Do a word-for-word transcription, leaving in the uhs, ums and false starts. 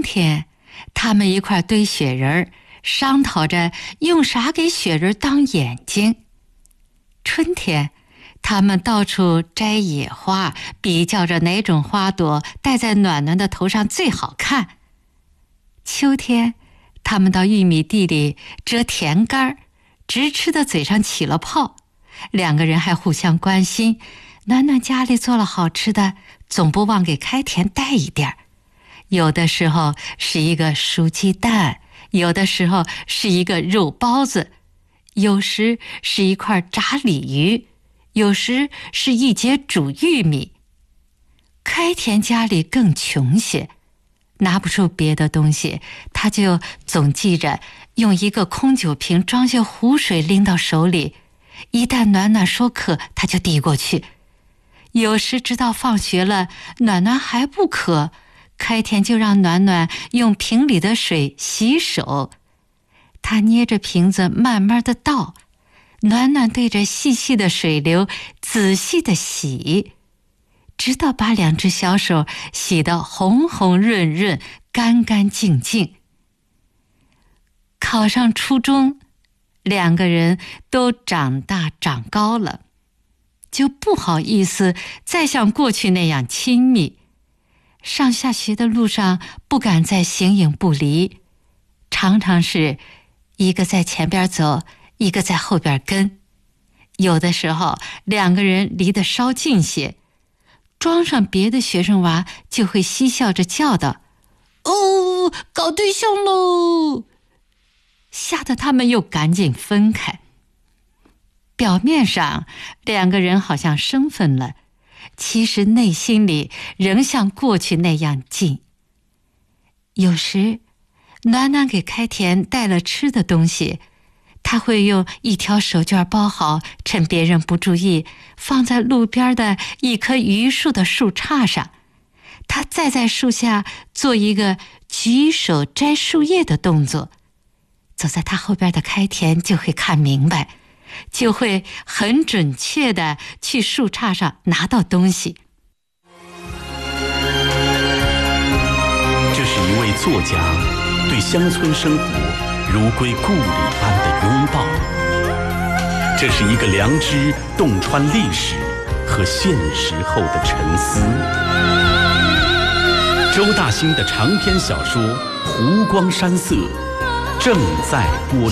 天，他们一块堆雪人，商讨着用啥给雪人当眼睛。春天，他们到处摘野花，比较着哪种花朵戴在暖暖的头上最好看。秋天，他们到玉米地里折甜干，直吃的嘴上起了泡。两个人还互相关心，暖暖家里做了好吃的，总不忘给开田带一点。有的时候是一个熟鸡蛋，有的时候是一个肉包子，有时是一块炸鲤鱼，有时是一节煮玉米。开田家里更穷些，拿不出别的东西，他就总记着用一个空酒瓶装下湖水拎到手里，一旦暖暖说渴，他就递过去。有时直到放学了，暖暖还不渴，开田就让暖暖用瓶里的水洗手。他捏着瓶子慢慢的倒，暖暖对着细细的水流仔细的洗，直到把两只小手洗得红红润润，干干净净。考上初中，两个人都长大长高了，就不好意思再像过去那样亲密。上下学的路上不敢再形影不离，常常是一个在前边走，一个在后边跟。有的时候两个人离得稍近些，庄上别的学生娃就会嬉笑着叫道：“哦，搞对象喽！”吓得他们又赶紧分开。表面上两个人好像生分了，其实内心里仍像过去那样近。有时暖暖给开田带了吃的东西，他会用一条手绢包好，趁别人不注意，放在路边的一棵榆树的树杈上。他再在树下做一个举手摘树叶的动作，走在他后边的开田就会看明白，就会很准确地去树杈上拿到东西。 这是一位作家对乡村生活如归故里般的拥抱，这是一个良知洞穿历史和现实后的沉思。周大兴的长篇小说《湖光山色》正在播出。